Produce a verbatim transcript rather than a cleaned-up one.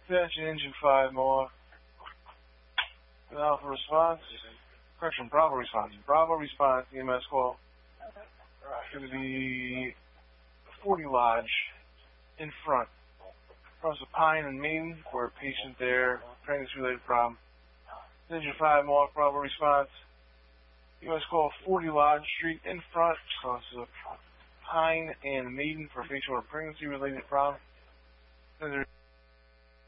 Attention, engine five more. Alpha response. Correction, Bravo response. Bravo response, E M S call. To the forty Lodge in front. Across the Pine and Maiden for a patient there, pregnancy-related problem. Engine five more, Bravo response. U S call forty Lodge Street in front, across the Pine and Maiden for a patient with a pregnancy-related problem.